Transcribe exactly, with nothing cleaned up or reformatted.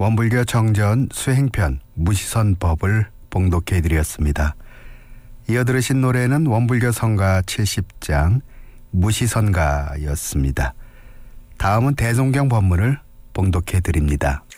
원불교 정전 수행편 무시선법을 봉독해드렸습니다. 이어 들으신 노래는 원불교 성가 칠십 장 무시선가였습니다. 다음은 대종경 법문을 봉독해드립니다.